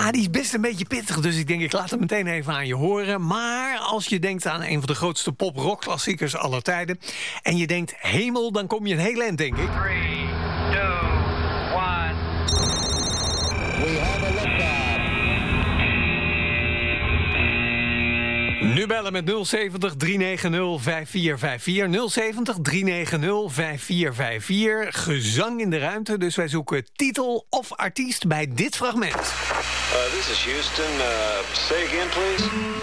Ja, die is best een beetje pittig, dus ik denk ik laat hem meteen even aan je horen. Maar als je denkt aan een van de grootste pop-rock-klassiekers aller tijden en je denkt hemel, dan kom je een heel eind, denk ik. 3, 2, 1. We have a liftoff. Nu bellen met 070 390 5454. 070 390 5454. Gezang in de ruimte, dus wij zoeken titel of artiest bij dit fragment. This is Houston. Say again, please.